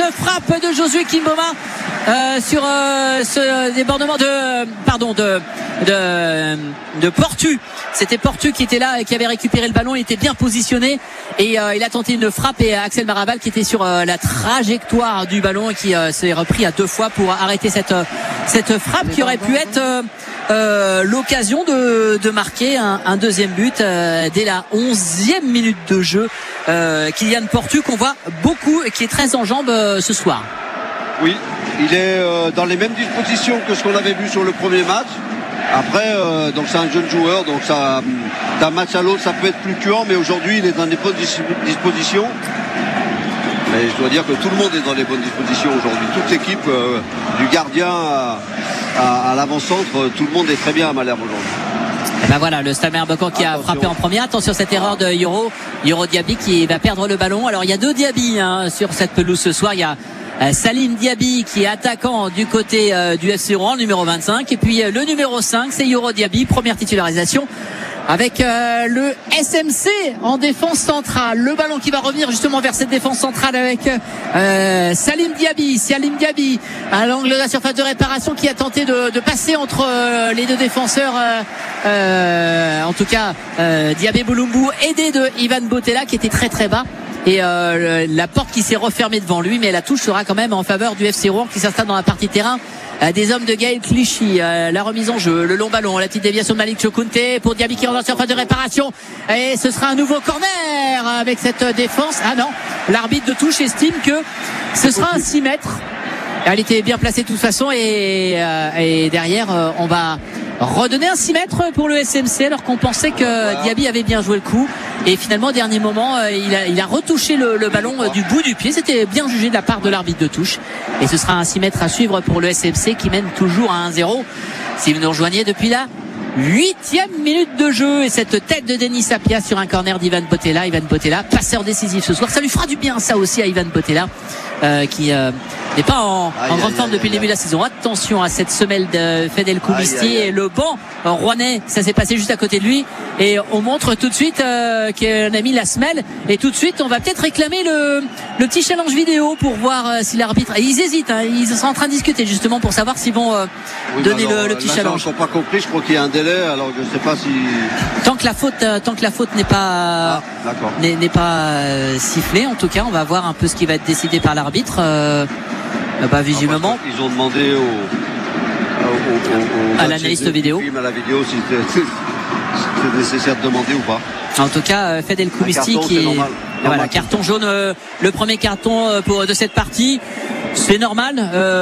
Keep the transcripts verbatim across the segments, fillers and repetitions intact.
frappe de Josué Kimboma euh, sur euh, ce débordement de pardon de de, de Portu. C'était Portu qui était là et qui avait récupéré le ballon. Il était bien positionné et euh, il a tenté une frappe et Axel Marabal qui était sur euh, la trajectoire du ballon et qui euh, s'est repris à deux fois pour arrêter cette cette frappe qui aurait pu être euh, euh, l'occasion de, de marquer un, un deuxième but euh, dès la onzième minute de jeu. Euh, Kylian Portu qu'on voit beaucoup et qui est très en jambes euh, ce soir. Oui, il est euh, dans les mêmes dispositions que ce qu'on avait vu sur le premier match. Après, euh, donc c'est un jeune joueur, donc ça, d'un match à l'autre, ça peut être fluctuant, mais aujourd'hui, il est dans les bonnes dispositions. Mais je dois dire que tout le monde est dans les bonnes dispositions aujourd'hui. Toute l'équipe, euh, du gardien à, à, à l'avant-centre, tout le monde est très bien à Malherbe aujourd'hui. Et ben voilà, le Stade Malherbe qui a Attention. frappé en premier. Attention cette erreur de Yoro, Yoro Diaby qui va perdre le ballon. Alors il y a deux Diaby hein, sur cette pelouse ce soir. Il y a Salim Diaby qui est attaquant du côté euh, du F C Rouen, numéro vingt-cinq, et puis euh, le numéro cinq c'est Yoro Diaby, première titularisation avec euh, le S M C en défense centrale. Le ballon qui va revenir justement vers cette défense centrale avec euh, Salim Diaby Salim Diaby à l'angle de la surface de réparation qui a tenté de, de passer entre euh, les deux défenseurs euh, euh, en tout cas euh, Diabé Boulombou aidé de Ivan Botella qui était très très bas. Et euh, la porte qui s'est refermée devant lui, mais la touche sera quand même en faveur du F C Rouen qui s'installe dans la partie terrain euh, des hommes de Gaël Clichy. Euh, la remise en jeu, le long ballon, la petite déviation de Malik Chokounte pour Diaby qui rentre en surface de réparation. Et ce sera un nouveau corner avec cette défense. Ah non, l'arbitre de touche estime que ce sera un six mètres. Elle était bien placée de toute façon et, euh, et derrière euh, on va redonner un six mètres pour le S M C alors qu'on pensait que voilà. Diaby avait bien joué le coup et finalement au dernier moment euh, il, a, il a retouché le, le ballon euh, du bout du pied. C'était bien jugé de la part de l'arbitre de touche et ce sera un six mètres à suivre pour le S M C qui mène toujours à un zéro si vous nous rejoignez depuis là. Huitième minute de jeu et cette tête de Denis Sapia sur un corner d'Ivan Botella. Ivan Botella, passeur décisif ce soir. Ça lui fera du bien ça aussi à Ivan Botella euh, qui euh, n'est pas en, aïe, en grande aïe, forme aïe, depuis aïe, le début aïe. de la saison. Attention à cette semelle de Fedel Koulisti et le banc rouennais. Ça s'est passé juste à côté de lui et on montre tout de suite euh, qu'on a mis la semelle et tout de suite on va peut-être réclamer le, le petit challenge vidéo pour voir euh, si l'arbitre. Et ils hésitent, hein, ils sont en train de discuter justement pour savoir s'ils vont euh, oui, donner alors, le, le petit là, challenge. Je n'ai pas compris. Je crois qu'il y a un délai. Alors je ne sais pas si tant que la faute, euh, tant que la faute n'est pas ah, n'est, n'est pas euh, sifflée, en tout cas, on va voir un peu ce qui va être décidé par l'arbitre. Euh, bah, visiblement, ils ont demandé au, au, au, au à l'analyste vidéo, à la vidéo si c'était, si c'était nécessaire de demander ou pas. En tout cas, euh, Fedel Koulisti qui est normal. Voilà, carton jaune, euh, le premier carton euh, pour de cette partie. C'est normal.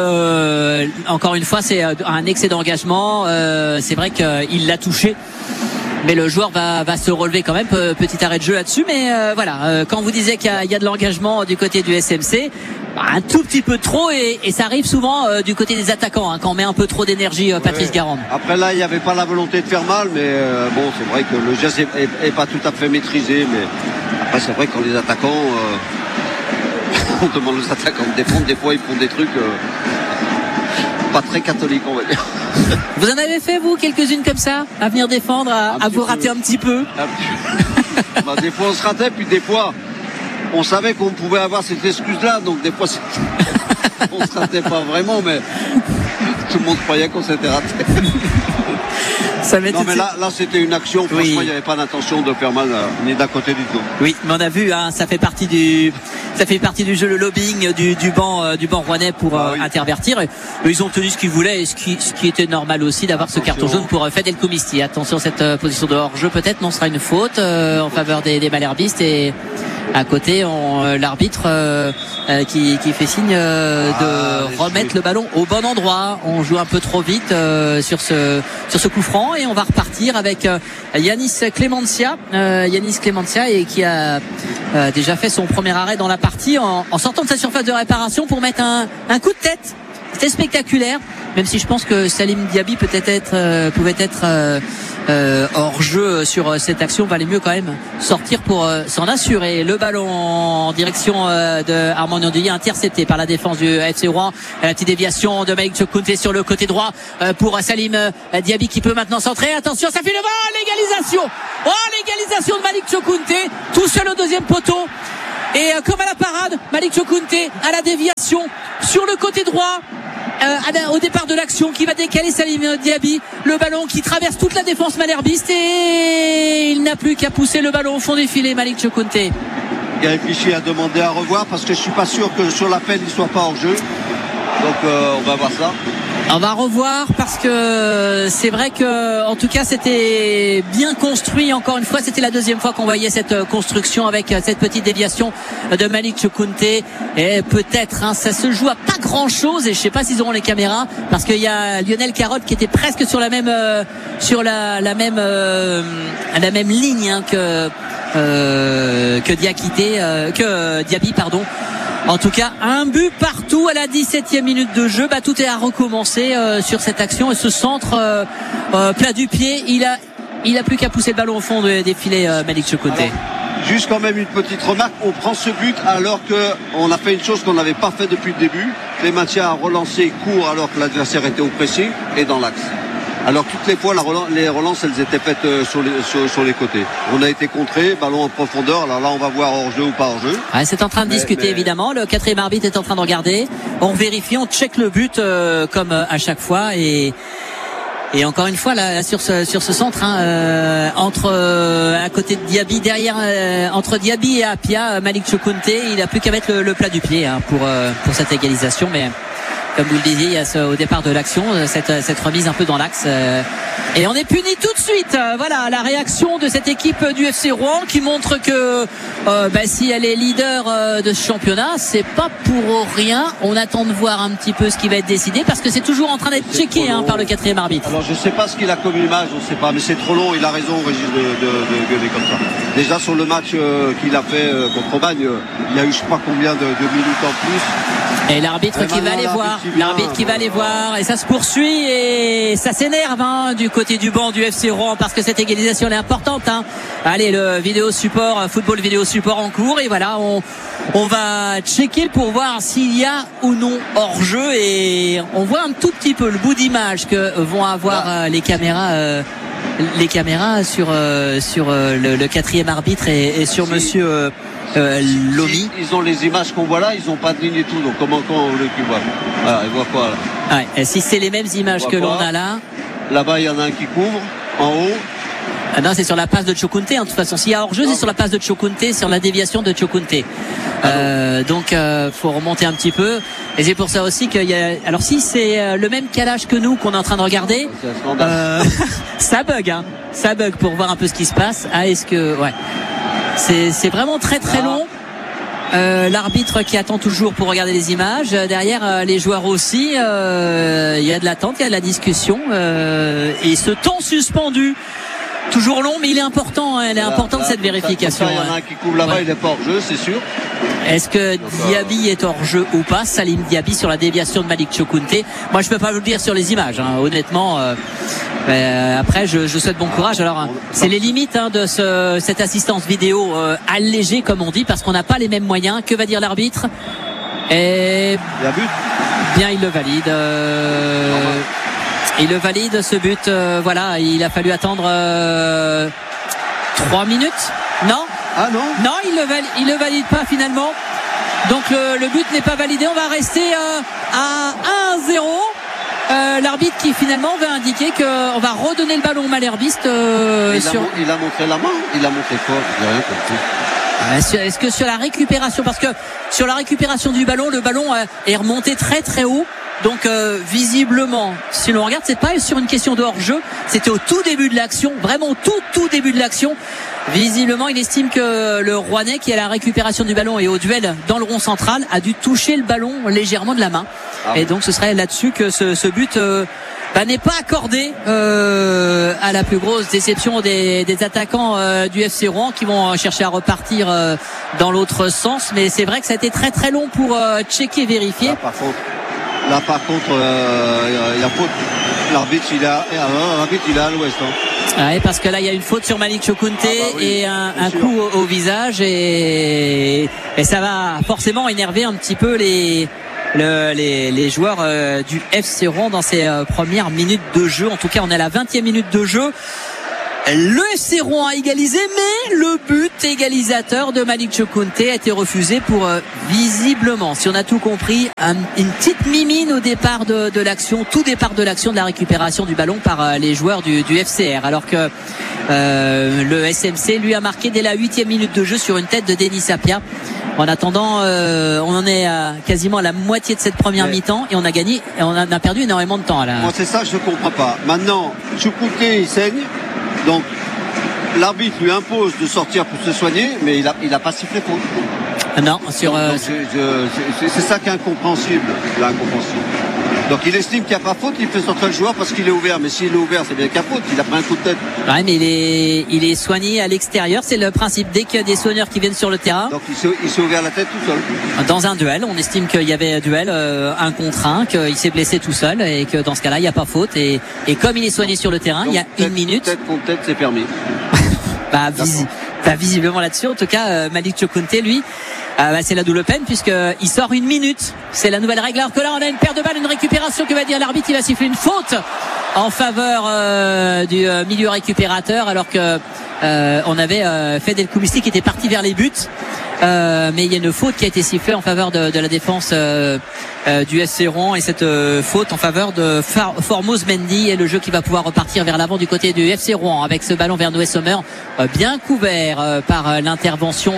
Euh, encore une fois, c'est un excès d'engagement. Euh, c'est vrai qu'il l'a touché, mais le joueur va, va se relever quand même. Petit arrêt de jeu là-dessus, mais euh, voilà. Euh, quand vous disiez qu'il y a, il y a de l'engagement du côté du S M C, bah, un tout petit peu trop, et, et ça arrive souvent euh, du côté des attaquants hein, quand on met un peu trop d'énergie. Euh, Patrice ouais. Garande. Après là, il n'y avait pas la volonté de faire mal, mais euh, bon, c'est vrai que le geste est, est, est pas tout à fait maîtrisé, mais après c'est vrai que quand les attaquants euh, on demande aux attaquants de défendre, des fois ils font des trucs euh, pas très catholiques, on va dire. Vous en avez fait vous quelques-unes comme ça, à venir défendre, à, à vous peu. rater un petit peu un petit... bah, des fois on se ratait, puis des fois on savait qu'on pouvait avoir cette excuse-là, donc des fois on se ratait pas vraiment, mais tout le monde croyait qu'on s'était raté. Ça non mais là, là c'était une action, franchement oui. Il n'y avait pas d'intention de faire mal euh, ni d'un côté du tout. Oui, mais on a vu, hein, ça fait partie du ça fait partie du jeu, le lobbying du, du banc euh, du banc rouennais pour ah, euh, oui. intervertir. Et, et ils ont tenu ce qu'ils voulaient et ce qui, ce qui était normal aussi d'avoir Attention. ce carton jaune pour euh, Fedel Koulisti. Attention cette euh, position de hors-jeu peut-être, non, ce sera une faute euh, en faveur des, des malherbistes et à côté on, euh, l'arbitre euh, euh, qui, qui fait signe euh, de ah, remettre joués. le ballon au bon endroit. On joue un peu trop vite euh, sur ce sur ce coup franc et on va repartir avec euh, Yanis Clemencia euh, Yanis Clemencia et qui a euh, déjà fait son premier arrêt dans la partie en, en sortant de sa surface de réparation pour mettre un, un coup de tête. C'était spectaculaire, même si je pense que Salim Diaby peut-être être, euh, pouvait être euh, euh, hors jeu sur cette action. Valait mieux quand même sortir pour euh, s'en assurer. Le ballon en direction euh, de Armand Ndouye, intercepté par la défense du F C Rouen. La petite déviation de Malik Chokounte sur le côté droit euh, pour Salim euh, Diaby qui peut maintenant centrer. Attention, ça fait le ball, l'égalisation. Oh, l'égalisation de Malik Chokounte, tout seul au deuxième poteau. Et euh, comme à la parade, Malik Chokounte à la déviation action sur le côté droit. Euh, au départ de l'action, qui va décaler Salim Diaby, le ballon qui traverse toute la défense malherbiste et il n'a plus qu'à pousser le ballon au fond des filets. Malik Choukounte il a réfléchi à demander à revoir parce que je suis pas sûr que sur l'appel il soit pas hors jeu, donc euh, on va voir ça. On va revoir parce que c'est vrai que en tout cas c'était bien construit. Encore une fois, c'était la deuxième fois qu'on voyait cette construction avec cette petite déviation de Malik Choukounte. Et peut-être hein, ça se joue à pas grand chose. Et je sais pas s'ils auront les caméras parce qu'il y a Lionel Carotte qui était presque sur la même euh, sur la, la même euh, la même ligne hein, que euh, que Diakité euh, que Diaby pardon. En tout cas, un but partout à la dix-septième minute de jeu. Bah, tout est à recommencer euh, sur cette action et ce centre euh, euh, plat du pied. Il a, il a plus qu'à pousser le ballon au fond de, des filets euh, Malik Choukounte. Juste quand même une petite remarque. On prend ce but alors que on a fait une chose qu'on n'avait pas fait depuis le début. Clémentia a relancé court alors que l'adversaire était au pressing et dans l'axe. Alors toutes les fois la relance, les relances elles étaient faites euh, sur, les, sur, sur les côtés. On a été contré, ballon en profondeur. Alors là on va voir hors jeu ou pas hors jeu. Ouais, c'est en train de mais, discuter mais... évidemment. Le quatrième arbitre est en train de regarder. On vérifie, on check le but euh, comme euh, à chaque fois et et encore une fois là sur ce sur ce centre hein, euh, entre euh, à côté de Diaby derrière euh, entre Diaby et Apia, Malik Choukounte, il a plus qu'à mettre le, le plat du pied hein, pour euh, pour cette égalisation mais comme vous le disiez, il y a ce, au départ de l'action, cette, cette remise un peu dans l'axe. Euh, et on est puni tout de suite. Euh, voilà la réaction de cette équipe du F C Rouen qui montre que euh, bah, si elle est leader euh, de ce championnat, c'est pas pour rien. On attend de voir un petit peu ce qui va être décidé parce que c'est toujours en train d'être checké hein, par le quatrième arbitre. Alors je sais pas ce qu'il a comme image, on sait pas, mais c'est trop long. Il a raison, Régis, de, de, de gueuler comme ça. Déjà sur le match euh, qu'il a fait euh, contre Bagne, euh, il y a eu je sais pas combien de, de minutes en plus. Et l'arbitre et qui va aller voir, l'arbitre qui va aller voir, et ça se poursuit et ça s'énerve hein, du côté du banc du F C Rouen parce que cette égalisation elle est importante. Hein. Allez, le vidéo support, football vidéo support en cours et voilà, on, on va checker pour voir s'il y a ou non hors jeu et on voit un tout petit peu le bout d'image que vont avoir euh, les caméras. Euh, les caméras sur euh, sur euh, le, le quatrième arbitre et, et sur si. Monsieur euh, euh, Lomi. Ils ont les images qu'on voit là, ils ont pas de ligne et tout, donc comment quand on veut qu'ils voient. Voilà, ils voient quoi là. Ouais, et si c'est les mêmes images que l'on a là. Là-bas, il y en a un qui couvre en haut. Ah non, c'est sur la passe de Choukounte. En toute façon, s'il y a hors-jeu, c'est sur la passe de Choukounte, sur la déviation de Choukounte. Euh, donc, euh, faut remonter un petit peu. Et c'est pour ça aussi qu'il y a. Alors, si c'est le même calage que nous qu'on est en train de regarder, euh, ça bug, hein. Ça bug pour voir un peu ce qui se passe. Ah, est-ce que, ouais, c'est c'est vraiment très très long. Euh, l'arbitre qui attend toujours pour regarder les images. Derrière, euh, les joueurs aussi. Il euh, y a de l'attente, il y a de la discussion. Euh, et ce temps suspendu. Toujours long, mais il est important. Hein, elle est voilà, importante là, cette vérification. Il y en a un qui couvre là-bas, ouais. Il est pas hors jeu, c'est sûr. Est-ce que Diaby est hors jeu ou pas? Salim Diaby sur la déviation de Malik Choukounte. Moi, je peux pas vous le dire sur les images. Hein, honnêtement. Euh, euh, après, je, je souhaite bon courage. Alors, hein, c'est les limites hein, de ce, cette assistance vidéo euh, allégée, comme on dit, parce qu'on n'a pas les mêmes moyens. Que va dire l'arbitre? Et il y a but. Bien, il le valide. Euh, Il le valide ce but, euh, voilà, il a fallu attendre euh, trois minutes. Non Ah non Non, il le valide, il le valide pas finalement. Donc le, le but n'est pas validé. On va rester euh, à un à zéro. Euh, l'arbitre qui finalement va indiquer qu'on va redonner le ballon au malherbiste. Euh, il, sur... a, il a montré la main, il a montré quoi? J'ai rien compris. Est-ce que sur la récupération, parce que sur la récupération du ballon, le ballon est remonté très très haut. Donc euh, visiblement, si l'on regarde, c'est pas sur une question de hors-jeu, c'était au tout début de l'action, vraiment au tout tout début de l'action. Visiblement, il estime que le Rouennais qui a la récupération du ballon et au duel dans le rond central a dû toucher le ballon légèrement de la main. Ah. Et donc ce serait là-dessus que ce, ce but euh, bah, n'est pas accordé euh, à la plus grosse déception des, des attaquants euh, du F C Rouen qui vont chercher à repartir euh, dans l'autre sens. Mais c'est vrai que ça a été très très long pour euh, checker, vérifier. Ah, par contre. Là par contre euh, il y a faute. L'arbitre il a l'arbitre il est à l'ouest hein. Ouais, parce que là il y a une faute sur Malik Choukounte ah bah oui, et un, un coup au, au visage et, et ça va forcément énerver un petit peu les le, les, les joueurs euh, du F C Rouen dans ces euh, premières minutes de jeu. En tout cas on est à la vingtième minute de jeu. Le F C Rouen a égalisé, mais le but égalisateur de Malik Chokunte a été refusé pour euh, visiblement, si on a tout compris, un, une petite mimine au départ de, de l'action, tout départ de l'action de la récupération du ballon par euh, les joueurs du, du F C R, alors que euh, le S M C lui a marqué dès la huitième minute de jeu sur une tête de Denis Sapia. En attendant, euh, on en est à quasiment à la moitié de cette première ouais. mi-temps et on a gagné, et on a, on a perdu énormément de temps. Là. Moi, c'est ça, je ne comprends pas. Maintenant, Chokunte, il saigne. Donc, l'arbitre lui impose de sortir pour se soigner, mais il n'a il a pas sifflé faute. Non, sur. Donc, euh, donc, je, je, c'est ça qui est incompréhensible. Là, incompréhensible. Donc, il estime qu'il n'y a pas faute, il fait sortir le joueur parce qu'il est ouvert. Mais s'il est ouvert, c'est bien qu'il y a faute. Il a pris un coup de tête. Ouais, mais il est, il est soigné à l'extérieur. C'est le principe. Dès qu'il y a des soigneurs qui viennent sur le terrain. Donc, il s'est, il s'est ouvert la tête tout seul. Dans un duel, on estime qu'il y avait un duel euh, un contre un, qu'il s'est blessé tout seul et que dans ce cas-là, il n'y a pas faute. Et, et comme il est soigné sur le terrain, donc, il y a tête, une minute. Tête contre tête, c'est permis. bah, visi- bah, visiblement là-dessus. En tout cas, euh, Malik Chokunte, lui. Ah bah c'est la double peine puisqu'il sort une minute. C'est la nouvelle règle. Alors que là on a une paire de balles, une récupération. Que va dire l'arbitre? Il va siffler une faute en faveur euh, du euh, milieu récupérateur, alors que euh, on avait euh, Fed El Koumissi qui était parti vers les buts. Euh, mais il y a une faute qui a été sifflée en faveur de, de la défense euh, euh, du F C Rouen, et cette euh, faute en faveur de Far- Formose Mendy, et le jeu qui va pouvoir repartir vers l'avant du côté du F C Rouen avec ce ballon vers Noé Sommer, euh, bien couvert euh, par euh, l'intervention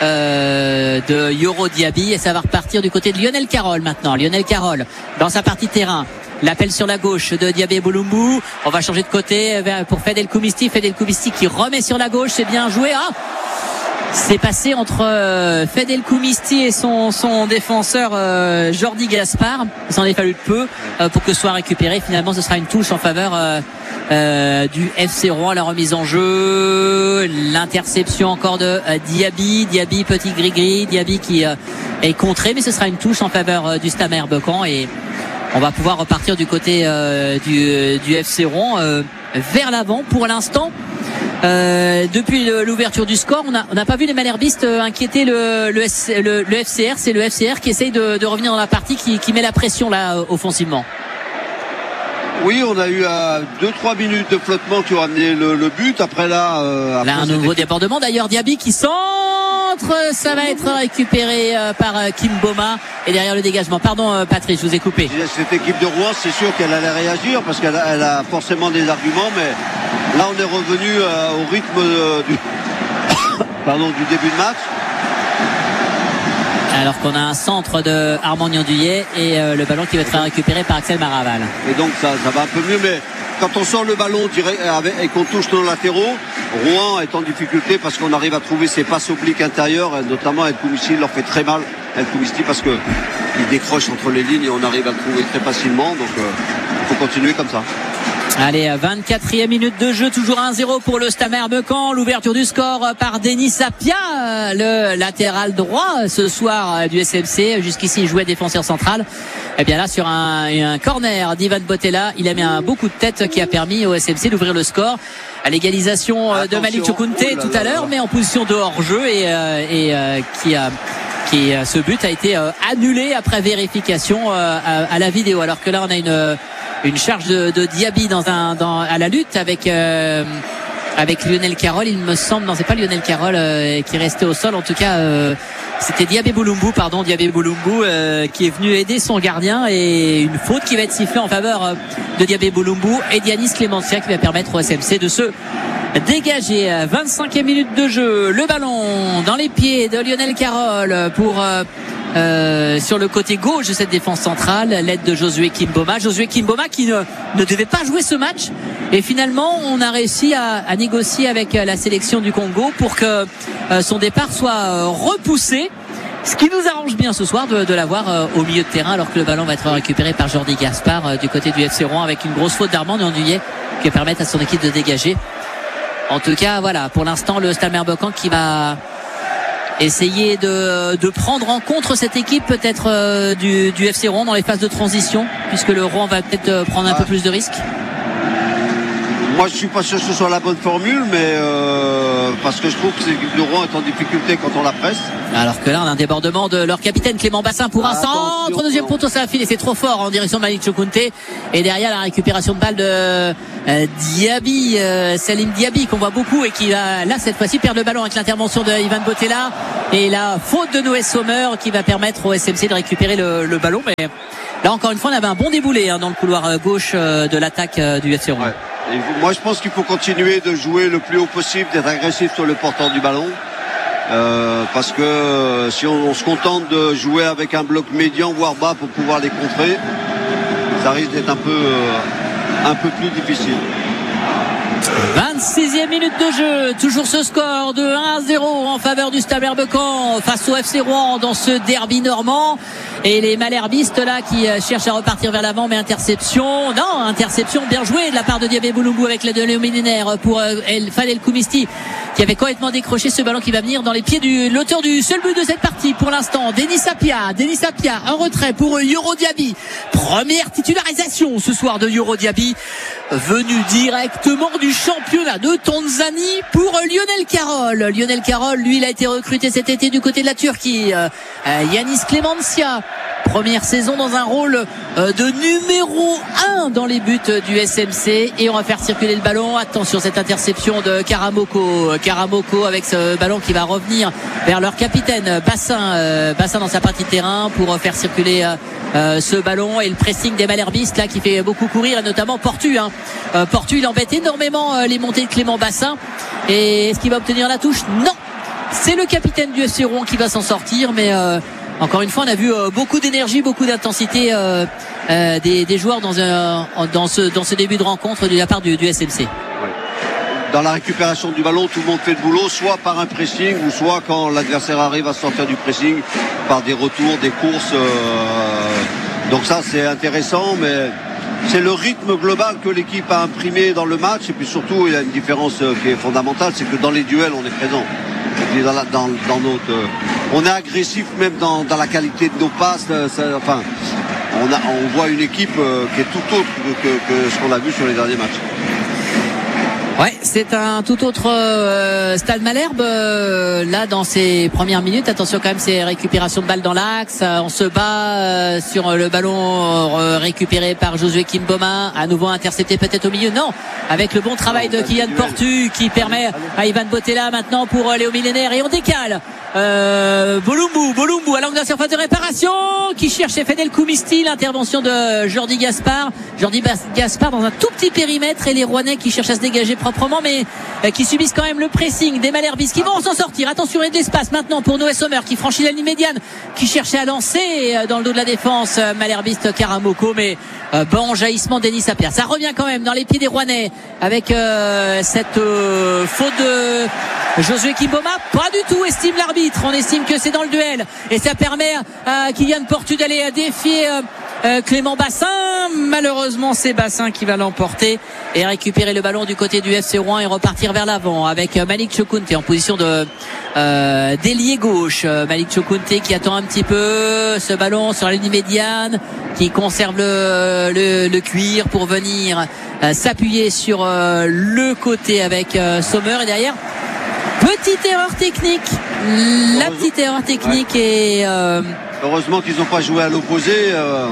euh, de Yoro Diaby, et ça va repartir du côté de Lionel Carroll maintenant. Lionel Carroll dans sa partie de terrain. L'appel sur la gauche de Diabé Boulumbu. On va changer de côté pour Fed El Koumissi. Fed El Koumissi qui remet sur la gauche. C'est bien joué. Ah, c'est passé entre euh, Fed El Koumissi et son, son défenseur euh, Jordi Gaspard. Il s'en est fallu peu euh, pour que ce soit récupéré. Finalement, ce sera une touche en faveur euh, euh, du F C Rouen. La remise en jeu, l'interception encore de euh, Diaby. Diaby, petit gris-gris. Diaby qui euh, est contré, mais ce sera une touche en faveur euh, du Stade Becan, et on va pouvoir repartir du côté euh, du, du F C Rouen euh, vers l'avant pour l'instant. Euh, depuis le, l'ouverture du score, on n'a on a pas vu les Malherbistes euh, inquiéter le, le, S, le, le F C R. C'est le F C R qui essaye de, de revenir dans la partie, qui, qui met la pression là euh, offensivement. Oui, on a eu à deux trois minutes de flottement qui ont amené le, le but. Après là, euh, après là un nouveau débordement d'ailleurs. Diaby qui centre, ça va être récupéré euh, par euh, Kim Boma, et derrière le dégagement. Pardon euh, Patrice, je vous ai coupé. Cette équipe de Rouen, c'est sûr qu'elle allait réagir parce qu'elle a, elle a forcément des arguments, mais là on est revenu euh, au rythme euh, du pardon du début de match. Alors qu'on a un centre de Armand Niandouillet et euh, le ballon qui va être récupéré par Axel Maraval. Et donc ça, ça va un peu mieux, mais quand on sort le ballon direct et qu'on touche nos latéraux, Rouen est en difficulté parce qu'on arrive à trouver ses passes obliques intérieures, notamment El Koumissi leur fait très mal, El Koumissi, parce que il décroche entre les lignes et on arrive à le trouver très facilement. Donc il euh, faut continuer comme ça. Allez, vingt-quatrième minute de jeu, toujours un zéro pour le Stade Becan. L'ouverture du score par Denis Sapia, le latéral droit ce soir du S M C. Jusqu'ici, il jouait défenseur central. Et bien là, sur un, un corner d'Ivan Botella, il a mis un beau coup de tête qui a permis au S M C d'ouvrir le score. À l'égalisation Attention. de Malik Chokunte oh tout à l'heure, mais en position de hors-jeu, et, euh, et euh, qui a... Qui, ce but a été euh, annulé après vérification euh, à, à la vidéo, alors que là on a une, une charge de, de Diaby dans un, dans, à la lutte avec, euh, avec Lionel Carroll, il me semble. Non, c'est pas Lionel Carroll euh, qui est resté au sol, en tout cas euh, c'était Diabé Boulumbu, pardon, Diabé Boulumbu euh, qui est venu aider son gardien, et une faute qui va être sifflée en faveur euh, de Diabé Boulumbu et Dianis Clémentia, qui va permettre au S M C de se dégagé. Vingt-cinquième minute de jeu, le ballon dans les pieds de Lionel Carroll pour euh, euh, sur le côté gauche de cette défense centrale, l'aide de Josué Kimboma. Josué Kimboma qui ne, ne devait pas jouer ce match, et finalement on a réussi à, à négocier avec la sélection du Congo pour que euh, son départ soit euh, repoussé, ce qui nous arrange bien ce soir de, de l'avoir euh, au milieu de terrain, alors que le ballon va être récupéré par Jordi Gaspard euh, du côté du F C Rouen, avec une grosse faute d'Armand Niandouillet qui va permettre à son équipe de dégager. En tout cas, voilà, pour l'instant, le Stade Becan qui va essayer de, de prendre en compte cette équipe peut-être euh, du, du F C Rouen dans les phases de transition, puisque le Rouen va peut-être euh, prendre un ouais. peu plus de risques. Moi, je suis pas sûr que ce soit la bonne formule, mais euh, euh, parce que je trouve que cette équipe de Rouen est en difficulté quand on la presse. Alors que là, on a un débordement de leur capitaine Clément Bassin pour un Attention, centre, deuxième poteau, ça a filé, c'est trop fort en direction de Malik Choukounte. Et derrière, la récupération de balle de euh, Diaby, euh, Salim Diaby, qu'on voit beaucoup et qui va là cette fois-ci perdre le ballon avec l'intervention de Ivan Botella et la faute de Noé Sommer qui va permettre au S M C de récupérer le, le ballon. Mais là, encore une fois, on avait un bon déboulé hein, dans le couloir gauche euh, de l'attaque euh, du F C Rouen. Ouais. Et moi, je pense qu'il faut continuer de jouer le plus haut possible, d'être agressif sur le porteur du ballon. Euh, parce que euh, si on, on se contente de jouer avec un bloc médian voire bas pour pouvoir les contrer, ça risque d'être un peu euh, un peu plus difficile. vingt-sixième minute de jeu, toujours ce score de un à zéro en faveur du Stade Malherbe-Caen face au F C Rouen dans ce derby normand. Et les malherbistes là qui cherchent à repartir vers l'avant, mais interception, non, interception bien jouée de la part de Diabé Bouloubou avec l'aide de Léo Millénaire pour El Fadel Koumisti qui avait complètement décroché ce ballon qui va venir dans les pieds de l'auteur du seul but de cette partie pour l'instant, Denis Sapia. Denis Sapia, un retrait pour Yoro Diaby. Première titularisation ce soir de Yoro Diaby, venu directement du championnat de Tanzanie pour Lionel Carroll. Lionel Carroll, lui, il a été recruté cet été du côté de la Turquie. Euh, Yanis Clemencia, première saison dans un rôle euh, de numéro un dans les buts du S M C. Et on va faire circuler le ballon. Attention, cette interception de Karamoko. Karamoko avec ce ballon qui va revenir vers leur capitaine Bassin. Euh, Bassin dans sa partie de terrain pour faire circuler euh, euh, ce ballon. Et le pressing des Malherbistes là qui fait beaucoup courir, et notamment Portu. Hein. Euh, Portu, il embête énormément euh, les montées de Clément Bassin. Et est-ce qu'il va obtenir la touche? Non. C'est le capitaine du F C Rouen qui va s'en sortir, mais euh, encore une fois, on a vu euh, beaucoup d'énergie, beaucoup d'intensité euh, euh, des, des joueurs dans, un, dans, ce, dans ce début de rencontre de la part du, du S M C. Ouais. Dans la récupération du ballon, tout le monde fait le boulot, soit par un pressing, ou soit quand l'adversaire arrive à sortir du pressing, par des retours, des courses. Euh, donc ça, c'est intéressant, mais c'est le rythme global que l'équipe a imprimé dans le match. Et puis surtout, il y a une différence qui est fondamentale, c'est que dans les duels, on est présent. Dans, la, dans, dans notre, euh, on est agressif même dans, dans la qualité de nos passes. Ça, enfin, on, a, on voit une équipe euh, qui est tout autre que, que ce qu'on a vu sur les derniers matchs. Ouais, c'est un tout autre euh, Stade Malherbe euh, là dans ses premières minutes. Attention quand même, ces récupérations de balles dans l'axe. Euh, on se bat euh, sur le ballon euh, récupéré par Josué Kimboma, à nouveau intercepté peut-être au milieu. Non, avec le bon travail de Kylian Portu qui permet à Ivan Botella maintenant pour euh, Léo Millénaire, et on décale. Euh, Bolumbu, Bolumbu à l'angle de la surface de réparation qui cherche Fadel Koumisti, l'intervention de Jordi Gaspard. Jordi Gaspard dans un tout petit périmètre et les Rouennais qui cherchent à se dégager proprement, mais euh, qui subissent quand même le pressing des Malherbistes qui vont s'en sortir. Attention, il y a de l'espace maintenant pour Noé Sommer qui franchit la ligne médiane, qui cherchait à lancer euh, dans le dos de la défense euh, Malherbiste Karamoko, mais euh, bon jaillissement Denis Sapia. Ça revient quand même dans les pieds des Rouennais avec euh, cette euh, faute de Josué Kimboma. Pas du tout, estime l'arbitre. On estime que c'est dans le duel et ça permet à Kylian Portu d'aller défier euh, euh, Clément Bassin. Malheureusement, c'est Bassin qui va l'emporter et récupérer le ballon du côté du F C Rouen et repartir vers l'avant avec Malik Choukounte en position de euh, d'ailier gauche. Malik Choukounte qui attend un petit peu ce ballon sur la ligne médiane, qui conserve le, le, le cuir pour venir euh, s'appuyer sur euh, le côté avec euh, Sommer, et derrière petite erreur technique, la petite erreur technique. Ouais. Et euh... heureusement qu'ils n'ont pas joué à l'opposé. Euh...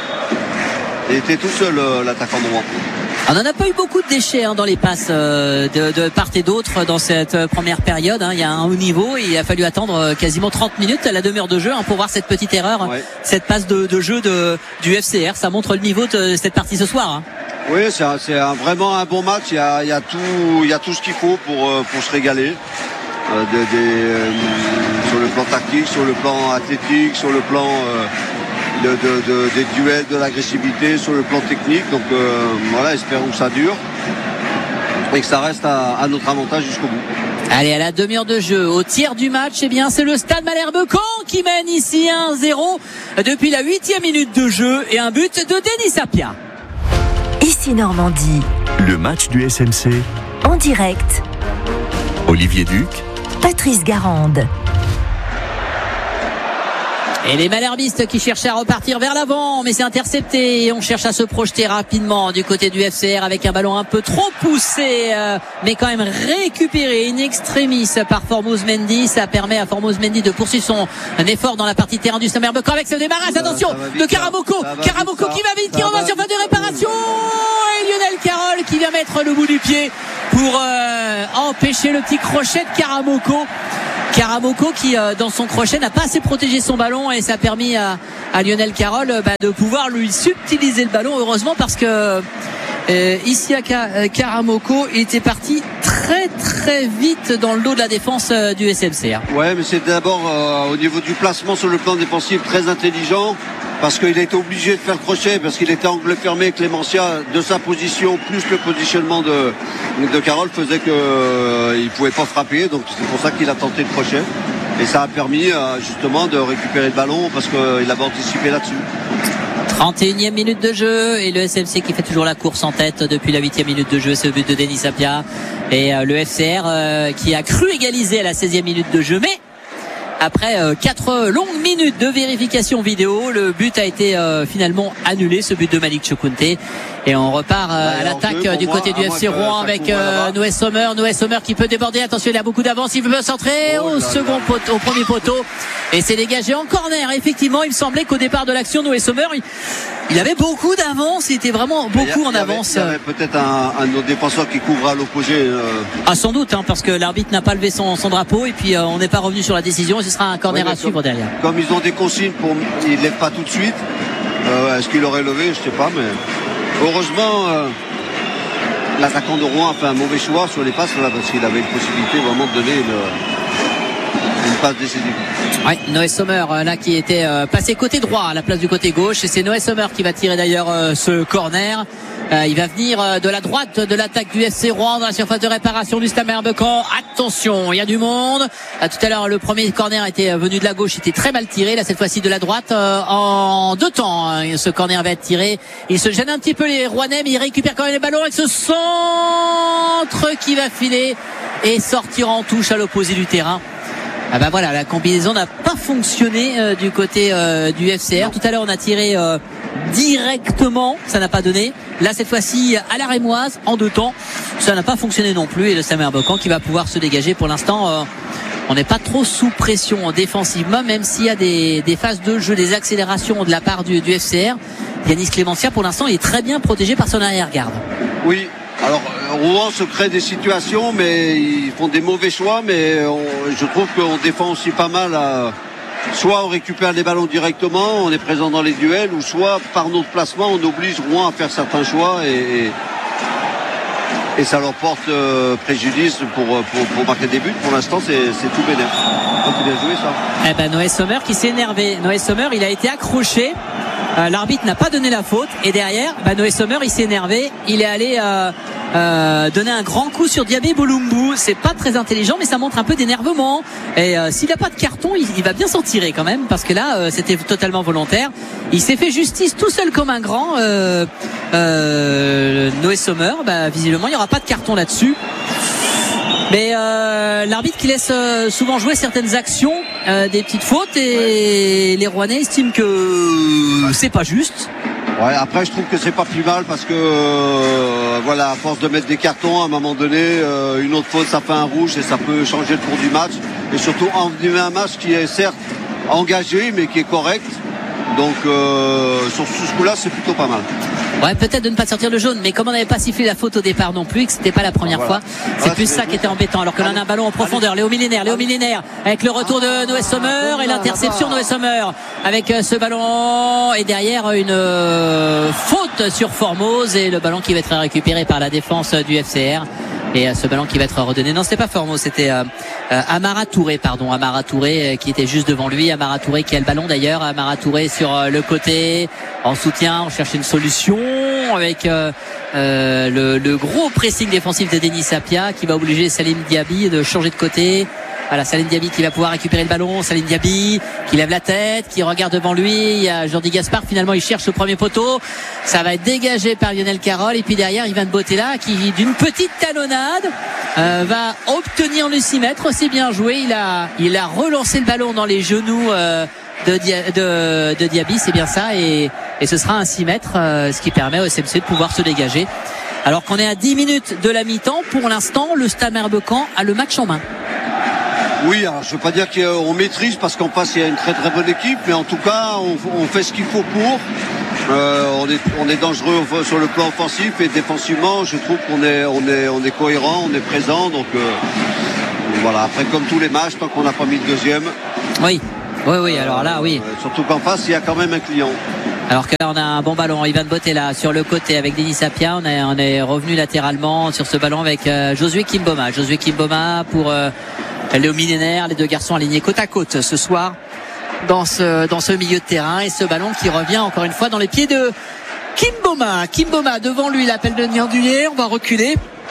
Il était tout seul, euh, l'attaquant droit. On n'en a pas eu beaucoup de déchets hein, dans les passes euh, de, de part et d'autre dans cette euh, première période. Hein. Il y a un haut niveau et il a fallu attendre euh, quasiment trente minutes à la demi-heure de jeu hein, pour voir cette petite erreur, ouais. Cette passe de, de jeu de, du F C R. Ça montre le niveau de cette partie ce soir. Hein. Oui, c'est, un, c'est un, vraiment un bon match. Il y a, il y a, tout, il y a tout ce qu'il faut pour, pour se régaler. Euh, de, de, euh, sur le plan tactique, sur le plan athlétique, sur le plan euh, de, de, de, des duels, de l'agressivité, sur le plan technique. Donc euh, voilà, espérons que ça dure et que ça reste à, à notre avantage jusqu'au bout. Allez, à la demi-heure de jeu, au tiers du match, eh bien, c'est le Stade Malherbe-Caen qui mène ici un zéro depuis la huitième minute de jeu et un but de Denis Sapia. Ici Normandie. Le match du S M C. En direct. Olivier Duc. Patrice Garande. Et les malherbistes qui cherchaient à repartir vers l'avant, mais c'est intercepté et on cherche à se projeter rapidement du côté du F C R avec un ballon un peu trop poussé, euh, mais quand même récupéré in extremis par Formose Mendy. Ça permet à Formose Mendy de poursuivre son effort dans la partie terrain du Stade Becan avec ce démarrage. Attention de Karamoko, Karamoko qui va vite, qui rentre sur phase de réparation, et Lionel Carroll qui vient mettre le bout du pied pour euh, empêcher le petit crochet de Karamoko. Karamoko qui euh, dans son crochet n'a pas assez protégé son ballon et ça a permis à, à Lionel Carroll euh, bah, de pouvoir lui subtiliser le ballon, heureusement, parce que euh, ici à Karamoko il était parti très très vite dans le dos de la défense euh, du S M C. Ouais, mais c'est d'abord euh, au niveau du placement sur le plan défensif très intelligent, parce qu'il a été obligé de faire le crochet parce qu'il était angle fermé. Clémentia, de sa position plus le positionnement de, de Carroll, faisait qu'il euh, ne pouvait pas frapper, donc c'est pour ça qu'il a tenté le crochet et ça a permis euh, justement de récupérer le ballon parce qu'il avait anticipé là-dessus. trente et unième minute de jeu et le S M C qui fait toujours la course en tête depuis la huitième minute de jeu. C'est le but de Denis Sapia et euh, le F C R euh, qui a cru égaliser à la seizième minute de jeu, mais après euh, quatre longues minutes de vérification vidéo, le but a été euh, finalement annulé, ce but de Malik Chukwunte, et on repart euh, ouais, à l'attaque euh, du moi, côté du F C Rouen avec euh, Noé Sommer. Noé Sommer qui peut déborder, attention, il a beaucoup d'avance, il veut centrer oh, au là, second là. Poteau, au premier poteau, et c'est dégagé en corner. Effectivement, il me semblait qu'au départ de l'action, Noé Sommer il, il avait beaucoup d'avance, il était vraiment beaucoup a, en avance. Il y avait, avait peut-être un, un de nos défenseurs qui couvre à l'opposé. Euh... Ah, sans doute, hein, parce que l'arbitre n'a pas levé son, son drapeau et puis euh, on n'est pas revenu sur la décision. Ce sera un corner oui, à suivre comme, derrière. Comme ils ont des consignes, pour, ils ne lèvent pas tout de suite. Euh, est-ce qu'il aurait levé? Je ne sais pas, mais heureusement, euh, l'attaquant de Rouen a fait un mauvais choix sur les passes là, parce qu'il avait une possibilité vraiment de donner une, une passe décisive. Oui, Noé Sommer là qui était euh, passé côté droit à la place du côté gauche, et c'est Noé Sommer qui va tirer d'ailleurs euh, ce corner. Euh, il va venir euh, de la droite de l'attaque du F C Rouen dans la surface de réparation du Stade Becan. Attention, il y a du monde. Euh, tout à l'heure, le premier corner était venu de la gauche, il était très mal tiré. Là, cette fois-ci de la droite, euh, en deux temps, hein, ce corner va être tiré. Il se gêne un petit peu les Rouennais, mais il récupère quand même les ballons avec ce centre qui va filer et sortir en touche à l'opposé du terrain. Ah bah voilà, la combinaison n'a pas fonctionné euh, du côté euh, du F C R. Tout à l'heure, on a tiré euh, directement, ça n'a pas donné. Là, cette fois-ci, à la Rémoise, en deux temps, ça n'a pas fonctionné non plus. Et le Stade Becan qui va pouvoir se dégager. Pour l'instant, euh, on n'est pas trop sous pression défensivement, même s'il y a des, des phases de jeu, des accélérations de la part du, du F C R. Yanis Clémentia, pour l'instant, il est très bien protégé par son arrière-garde. Oui. Alors Rouen se crée des situations, mais ils font des mauvais choix, mais on, je trouve qu'on défend aussi pas mal à, soit on récupère les ballons directement, on est présent dans les duels, ou soit par notre placement on oblige Rouen à faire certains choix et, et ça leur porte euh, préjudice pour, pour, pour marquer des buts. Pour l'instant c'est, c'est tout bénéf. C'est bien joué ça. Eh ben Noé Sommer qui s'est énervé. Noé Sommer il a été accroché. Euh, l'arbitre n'a pas donné la faute et derrière bah, Noé Sommer il s'est énervé, il est allé euh, euh, donner un grand coup sur Diabé Bolumbu. C'est pas très intelligent, mais ça montre un peu d'énervement et euh, s'il n'a pas de carton il, il va bien s'en tirer quand même, parce que là euh, c'était totalement volontaire. Il s'est fait justice tout seul comme un grand. euh, euh, Noé Sommer, bah, visiblement il n'y aura pas de carton là-dessus. Mais euh, l'arbitre qui laisse euh, souvent jouer certaines actions, euh, des petites fautes, et ouais. Les Rouennais estiment que c'est pas juste. Ouais, après je trouve que c'est pas plus mal parce que euh, voilà, à force de mettre des cartons, à un moment donné, euh, une autre faute ça fait un rouge et ça peut changer le cours du match. Et surtout enlever un match qui est certes engagé mais qui est correct. Donc euh, sur ce coup-là c'est plutôt pas mal. Ouais, peut-être de ne pas sortir le jaune, mais comme on n'avait pas sifflé la faute au départ non plus, et que c'était pas la première voilà. fois, c'est ah, plus c'est ça qui était embêtant. Alors que l'on a un ballon en profondeur, Léo Millénaire, Léo Millénaire, avec le retour de Noé Sommer et l'interception de Noé Sommer avec ce ballon, et derrière une euh, faute sur Formose et le ballon qui va être récupéré par la défense du F C R. Et euh, ce ballon qui va être redonné. Non, c'était pas Formose, c'était euh, euh, Amara Touré, pardon, Amara Touré euh, qui était juste devant lui. Amara Touré qui a le ballon d'ailleurs. Amara Touré sur euh, le côté, en soutien, on cherche une solution avec euh, euh, le, le gros pressing défensif de Denis Sapia qui va obliger Salim Diaby de changer de côté. Voilà, Salim Diaby qui va pouvoir récupérer le ballon. Salim Diaby qui lève la tête, qui regarde devant lui. Il y a Jordi Gaspard. Finalement, il cherche le premier poteau. Ça va être dégagé par Lionel Carroll. Et puis derrière, Ivan Botella qui, d'une petite talonnade, euh, va obtenir le six mètres. C'est bien joué. Il a, il a relancé le ballon dans les genoux euh, de, Dia, de, de Diaby, c'est bien ça, et, et ce sera un six mètres, euh, ce qui permet au S M C de pouvoir se dégager. Alors qu'on est à dix minutes de la mi-temps, pour l'instant, le Stade Merbecan a le match en main. Oui, alors je ne veux pas dire qu'on maîtrise parce qu'en face il y a une très très bonne équipe, mais en tout cas on, on fait ce qu'il faut pour. Euh, on, est, on est dangereux sur le plan offensif et défensivement, je trouve qu'on est, on est, on est cohérent, on est présent. Donc euh, voilà, après comme tous les matchs, tant qu'on n'a pas mis le deuxième. Oui, oui, oui, alors là, oui. Euh, surtout qu'en face il y a quand même un client. Alors que là on a un bon ballon, Ivan Bottella sur le côté avec Denis Sapia, on est, on est revenu latéralement sur ce ballon avec euh, Josué Kimboma. Josué Kimboma pour euh, Léo Millénaire, les deux garçons alignés côte à côte ce soir dans ce, dans ce milieu de terrain, et ce ballon qui revient encore une fois dans les pieds de Kimboma. Kimboma devant lui, l'appel de Niandouillet, on va reculer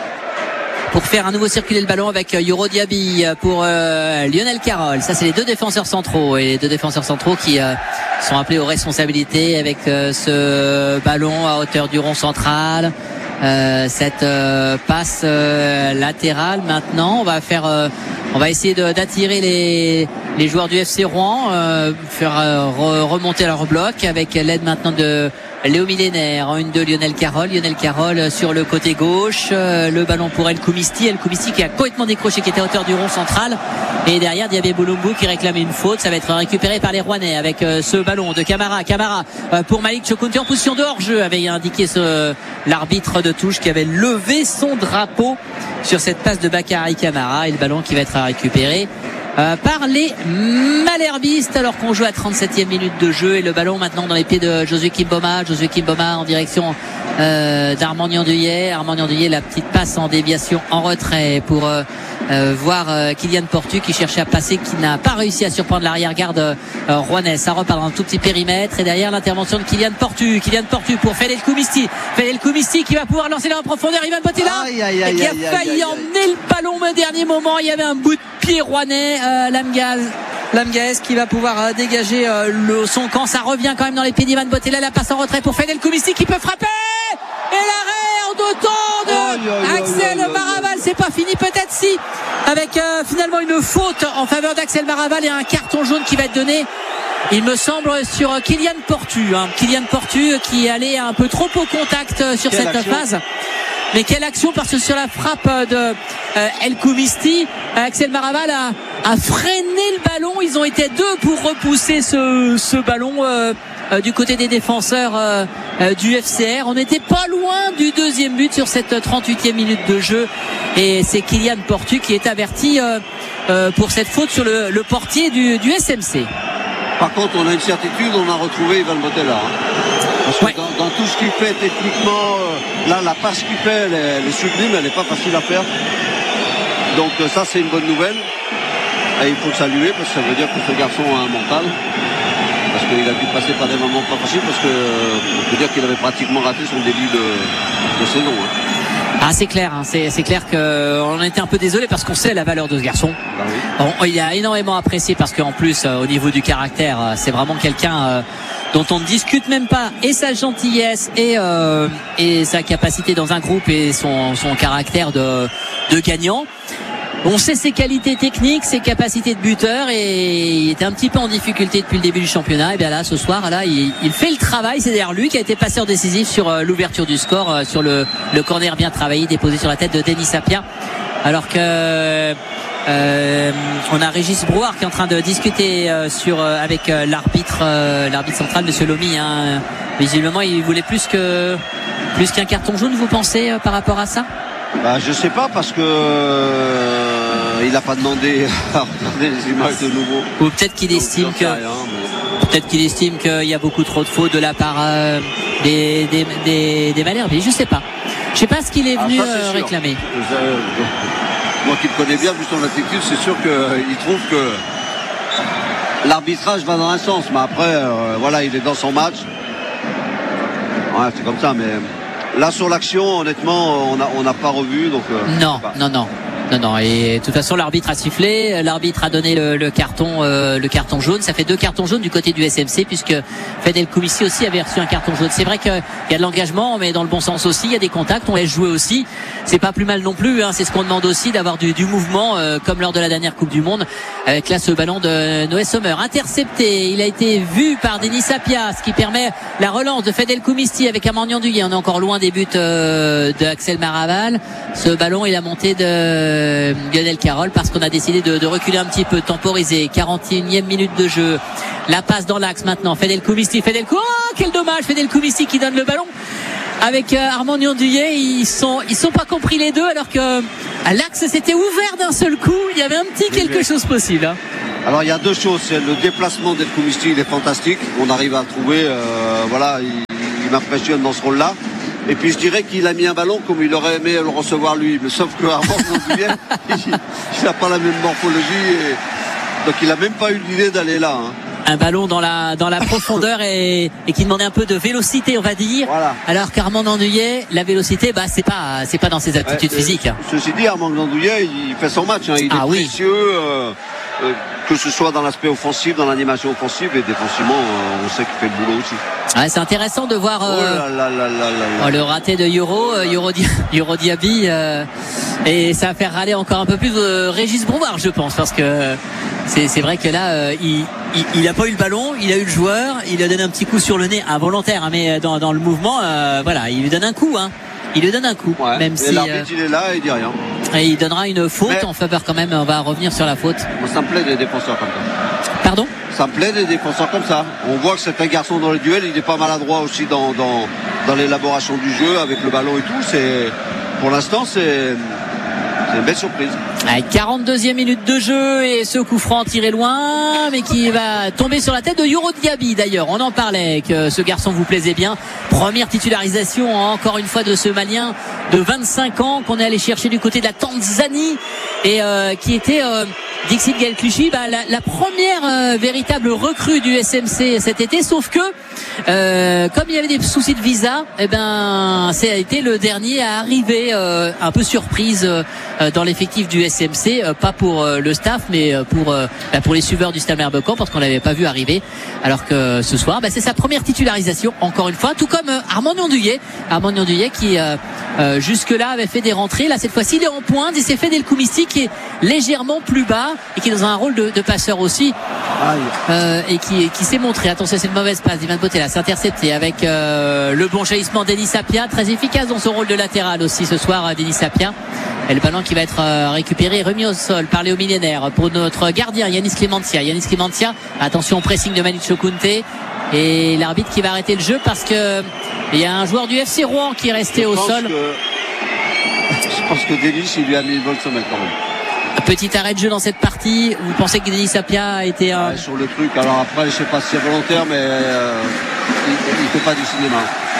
pour faire à nouveau circuler le ballon avec Yoro Diaby pour euh, Lionel Carroll. Ça c'est les deux défenseurs centraux, et les deux défenseurs centraux qui euh, sont appelés aux responsabilités avec euh, ce ballon à hauteur du rond central. Euh, cette euh, passe euh, latérale maintenant, on va faire euh, on va essayer de, d'attirer les, les joueurs du F C Rouen, euh, faire euh, re, remonter leur bloc avec l'aide maintenant de Léo Millénaire, une de Lionel Carroll. Lionel Carroll sur le côté gauche, euh, le ballon pour El Koumisti, El Koumisti qui a complètement décroché, qui était à hauteur du rond central, et derrière Diaby Boulumbu qui réclamait une faute. Ça va être récupéré par les Rouennais avec euh, ce ballon de Camara. Camara euh, pour Malik Chokounté en position de hors-jeu, avait indiqué ce, l'arbitre de touche qui avait levé son drapeau sur cette passe de Bakary Camara, et le ballon qui va être récupéré Euh, par les Malherbistes, alors qu'on joue à trente-septième minute de jeu, et le ballon maintenant dans les pieds de Josué Kimboma. Josué Kimboma en direction euh, d'Armand Niandouillet. Armand Niandouillet, la petite passe en déviation en retrait pour euh, euh, voir euh, Kylian Portu qui cherchait à passer, qui n'a pas réussi à surprendre l'arrière-garde euh, rouennais. Ça repart dans un tout petit périmètre, et derrière l'intervention de Kylian Portu. Kylian Portu pour Fedel Koumisti. Fedel Koumisti qui va pouvoir lancer là en profondeur. Ivan Bottella et qui a failli emmener le ballon au dernier moment. Il y avait un bout de pied rouennais. Euh, Lamgaz, Lamgaz qui va pouvoir euh, dégager euh, le, son camp. Ça revient quand même dans les pieds d'Ivan Bottella. La passe en retrait pour Fedel Koumisti qui peut frapper, et l'arrêt en deux temps de oh, oh, oh, Axel oh, oh, Maraval. C'est pas fini, peut-être si, avec euh, finalement une faute en faveur d'Axel Maraval et un carton jaune qui va être donné, il me semble, sur euh, Kylian Portu, hein. Kylian Portu qui allait un peu trop au contact euh, sur Quelle cette action. phase. Mais quelle action, parce que sur la frappe de euh, El Koumisti, Axel Maraval a, a freiné le ballon. Ils ont été deux pour repousser ce, ce ballon euh, euh, du côté des défenseurs euh, euh, du F C R. On n'était pas loin du deuxième but sur cette trente-huitième minute de jeu, et c'est Kylian Portu qui est averti euh, euh, pour cette faute sur le, le portier du, du S M C. Par contre, on a une certitude, on a retrouvé Ivan Bottella. Hein. Parce que ouais. dans, dans tout ce qu'il fait techniquement, euh, là la passe qu'il fait, elle est, elle est sublime, elle n'est pas facile à faire. Donc euh, ça c'est une bonne nouvelle. Et il faut le saluer, parce que ça veut dire que ce garçon a un mental. Parce qu'il a dû passer par des moments pas faciles, parce que euh, on peut dire qu'il avait pratiquement raté son début de, de saison. Hein. Ah, c'est clair, hein. c'est, c'est clair qu'on était un peu désolé parce qu'on sait la valeur de ce garçon. Bah oui. Bon, il a énormément apprécié parce qu'en plus, euh, au niveau du caractère, euh, c'est vraiment quelqu'un euh, dont on ne discute même pas, et sa gentillesse et, euh, et sa capacité dans un groupe, et son, son caractère de, de gagnant. On sait ses qualités techniques, ses capacités de buteur, et il était un petit peu en difficulté depuis le début du championnat. Et bien là, ce soir, là, il, il fait le travail. C'est d'ailleurs lui qui a été passeur décisif sur euh, l'ouverture du score, euh, sur le, le corner bien travaillé, déposé sur la tête de Denis Sapia. Alors que euh, on a Régis Brouard qui est en train de discuter euh, sur euh, avec euh, l'arbitre, euh, l'arbitre central, Monsieur Lomy. Hein. Visiblement, il voulait plus que plus qu'un carton jaune. Vous pensez euh, par rapport à ça? Bah, je sais pas, parce que euh, il n'a pas demandé à regarder les images de nouveau. Ou peut-être qu'il Donc, estime que rien, mais... peut-être qu'il estime qu'il y a beaucoup trop de fautes de la part euh, des des des, des Malherbis. Je sais pas. Je sais pas ce qu'il est venu ah, ça, euh, réclamer. Euh, moi qui le connais bien, vu son attitude, c'est sûr qu'il euh, trouve que l'arbitrage va dans un sens, mais après, euh, voilà, il est dans son match. Ouais, c'est comme ça, mais. Là sur l'action, honnêtement, on n'a on n'a pas revu, donc. Euh, non, non, non. Non, non, et de toute façon l'arbitre a sifflé, l'arbitre a donné le, le carton euh, le carton jaune. Ça fait deux cartons jaunes du côté du S M C puisque Fed El Khoumissi aussi avait reçu un carton jaune. C'est vrai qu'il y a de l'engagement, mais dans le bon sens aussi, il y a des contacts, on laisse jouer aussi. C'est pas plus mal non plus, hein. C'est ce qu'on demande aussi, d'avoir du, du mouvement euh, comme lors de la dernière Coupe du Monde, avec là ce ballon de Noé Sommer. Intercepté, il a été vu par Denis Sapia, ce qui permet la relance de Fed El Khoumissi avec Armand Ndiaye. On est encore loin des buts euh, de Axel Maraval. Ce ballon, il a monté de Lionel Carroll parce qu'on a décidé de, de reculer un petit peu, temporiser. quarante et unième minute de jeu. La passe dans l'axe maintenant. Fed El Khoumissi, Fed El Khoumissi. Oh, quel dommage, Fed El Khoumissi qui donne le ballon avec euh, Armand Ndiaye. Ils sont, ils sont pas compris les deux, alors que à l'axe s'était ouvert d'un seul coup. Il y avait un petit quelque chose possible. Hein. Alors il y a deux choses. C'est le déplacement d'El Khoumissi, il est fantastique. On arrive à le trouver. Euh, voilà, il, il m'impressionne dans ce rôle-là. Et puis je dirais qu'il a mis un ballon comme il aurait aimé le recevoir lui. Mais sauf que Armand Ndiaye, il n'a pas la même morphologie. Et... donc il n'a même pas eu l'idée d'aller là. Hein. Un ballon dans la dans la profondeur et, et qui demandait un peu de vélocité, on va dire. Voilà. Alors qu'Armand Ndiaye, la vélocité, bah c'est pas c'est pas dans ses aptitudes ouais, physiques. Ceci dit, Armand Ndiaye, il fait son match. Hein. Il ah, est oui. précieux. Euh, euh, que ce soit dans l'aspect offensif, dans l'animation offensive et défensivement, euh, on sait qu'il fait le boulot aussi. Ouais, c'est intéressant de voir euh, oh là là là là là oh, le raté de Yoro, euh, Yoro, Di- Yoro Diaby, euh, et ça va faire râler encore un peu plus euh, Régis Brouard, je pense, parce que c'est, c'est vrai que là, euh, il, il, il a pas eu le ballon, il a eu le joueur, il a donné un petit coup sur le nez, involontaire, hein, mais dans, dans le mouvement, euh, voilà, il lui donne un coup, hein. Il lui donne un coup, ouais, même si l'arbitre euh, il est là et il dit rien. Et il donnera une faute mais, en faveur quand même. On va revenir sur la faute. Ça me plaît des défenseurs comme ça. Pardon ? Ça me plaît des défenseurs comme ça. On voit que c'est un garçon dans le duel. Il n'est pas maladroit aussi dans, dans, dans l'élaboration du jeu avec le ballon et tout. C'est, pour l'instant, c'est, c'est une belle surprise. quarante-deuxième minute de jeu et ce coup franc tiré loin, mais qui va tomber sur la tête de Yoro Diaby d'ailleurs. On en parlait, que ce garçon vous plaisait bien. Première titularisation encore une fois de ce Malien de vingt-cinq ans qu'on est allé chercher du côté de la Tanzanie et euh, qui était euh, Dixit Gaël Clichy, bah, la, la première euh, véritable recrue du S M C cet été, sauf que euh, comme il y avait des soucis de visa, eh ben ça a été le dernier à arriver, euh, un peu surprise euh, dans l'effectif du S M C, euh, pas pour euh, le staff mais pour euh, bah, pour les suiveurs du Stade Merbeau parce qu'on l'avait pas vu arriver, alors que ce soir bah, c'est sa première titularisation encore une fois, tout comme euh, Armand Ndiaye Armand Ndiaye qui euh, euh, jusque là avait fait des rentrées. Là cette fois-ci il est en pointe et c'est Fed El Khoumissi qui est légèrement plus bas et qui est dans un rôle de, de passeur aussi, euh, et qui, qui s'est montré. Attention, c'est une mauvaise passe d'Ivan Botella, c'est intercepté avec euh, le bon jaillissement Denis Sapia, très efficace dans son rôle de latéral aussi ce soir, Denis Sapia. Et le ballon qui va être euh, récupéré, remis au sol par Léo Millénaire pour notre gardien Yanis Clémentia. Yanis Clémentia, attention au pressing de Malik Chokounté et l'arbitre qui va arrêter le jeu parce que il y a un joueur du F C Rouen qui est resté je au sol. Que... Je pense que Denis il lui a mis le vol sommet quand même. Petit arrêt de jeu dans cette partie. Vous pensez que Denis Sapia a été un... ouais, sur le truc. Alors après, je sais pas si c'est volontaire, mais euh, il ne fait pas du cinéma.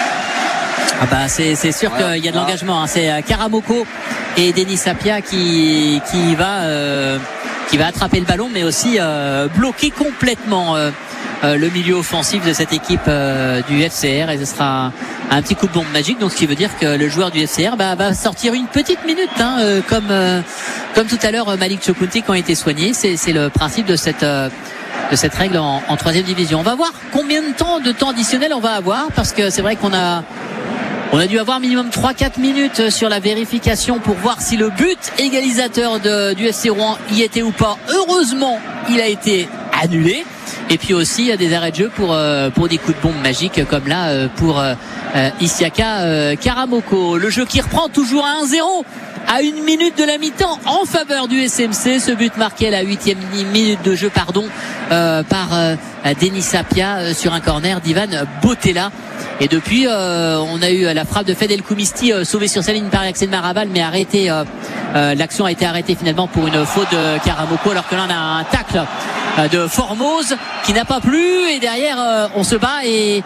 Ah bah c'est c'est sûr ouais, qu'il y a de l'engagement. Hein. C'est Karamoko et Denis Sapia qui qui va euh, qui va attraper le ballon, mais aussi euh, bloquer complètement euh, euh, le milieu offensif de cette équipe euh, du F C R, et ce sera un, un petit coup de bombe magique. Donc ce qui veut dire que le joueur du F C R bah, va sortir une petite minute, hein, euh, comme euh, comme tout à l'heure Malik Chokounté quand il était soigné. C'est c'est le principe de cette euh, de cette règle en, en troisième division. On va voir combien de temps de temps additionnel on va avoir, parce que c'est vrai qu'on a On a dû avoir minimum trois quatre minutes sur la vérification pour voir si le but égalisateur de, du F C Rouen y était ou pas. Heureusement, il a été annulé. Et puis aussi, il y a des arrêts de jeu pour, euh, pour des coups de bombe magiques, comme là euh, pour euh, Isiaka euh, Karamoko. Le jeu qui reprend toujours à un zéro à une minute de la mi-temps en faveur du S M C. Ce but marqué à la huitième minute de jeu, pardon, euh, par euh, Denis Sapia euh, sur un corner d'Ivan Botella. Et depuis, euh, on a eu la frappe de Fed El Khoumissi euh, sauvée sur sa ligne par Axel Maraval, mais arrêté. Euh, euh, l'action a été arrêtée finalement pour une faute de Karamoko, alors que là on a un tacle euh, de Formose qui n'a pas plu. Et derrière, euh, on se bat et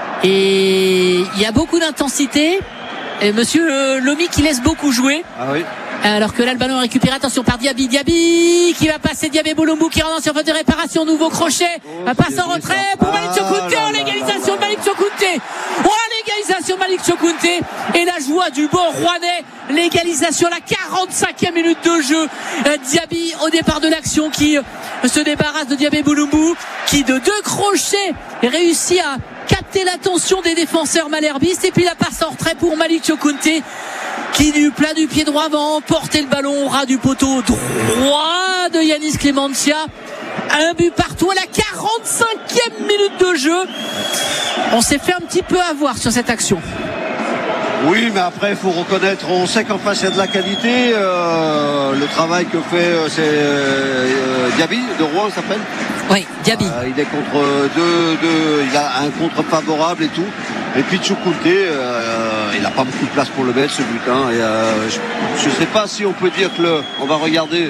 et il y a beaucoup d'intensité. Et Monsieur euh, Lomi qui laisse beaucoup jouer. Ah oui. Alors que là le ballon est récupéré, attention par Diaby, Diaby qui va passer, Diaby Boulombo qui rentre sur faute de réparation, nouveau crochet, oh, passe en retrait pour Malik Chokounté, oh, l'égalisation de Malik Chokounté, oh l'égalisation sur Malik Chokunte et la joie du bon Rouennais. L'égalisation à la quarante-cinquième minute de jeu. Diaby au départ de l'action qui se débarrasse de Diabé Boulombou, qui de deux crochets réussit à capter l'attention des défenseurs malherbistes, et puis la passe en retrait pour Malik Chokunte qui du plat du pied droit va emporter le ballon au ras du poteau droit de Yanis Clementia. Un but partout à la quarante-cinquième minute de jeu. On s'est fait un petit peu avoir sur cette action. Oui, mais après il faut reconnaître, on sait qu'en face il y a de la qualité. Euh, le travail que fait euh, c'est euh, Diaby de Rouen, ça s'appelle. Oui, Diaby. Euh, il est contre deux, deux, il a un contre favorable et tout. Et puis Chokunte, euh, il n'a pas beaucoup de place pour le mettre, ce but. Hein, et, euh, je ne sais pas si on peut dire que le, on va regarder.